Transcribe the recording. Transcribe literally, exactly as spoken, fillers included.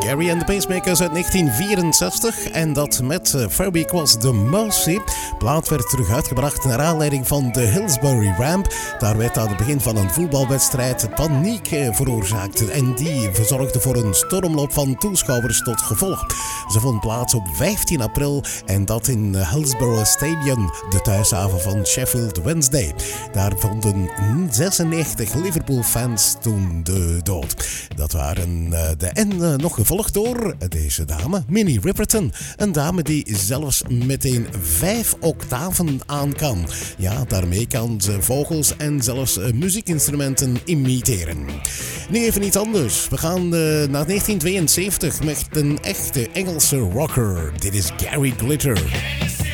Gary and the Pacemakers uit negentien vierenzestig en dat met uh, Fairby Cross The Mercy. Plaat werd terug uitgebracht naar aanleiding van de Hillsbury Ramp. Daar werd aan het begin van een voetbalwedstrijd paniek uh, veroorzaakt en die verzorgde voor een stormloop van toeschouwers tot gevolg. Ze vond plaats op vijftien april en dat in uh, Hillsborough Stadium, de thuishaven van Sheffield Wednesday. Daar vonden zesennegentig Liverpool-fans toen de dood. Dat waren uh, de en uh, nog gevolgd door deze dame, Minnie Riperton. Een dame die zelfs meteen vijf octaven aan kan. Ja, daarmee kan ze vogels en zelfs uh, muziekinstrumenten imiteren. Nu even iets anders. We gaan uh, naar negentien tweeënzeventig met een echte Engelse rocker. Dit is Gary Glitter.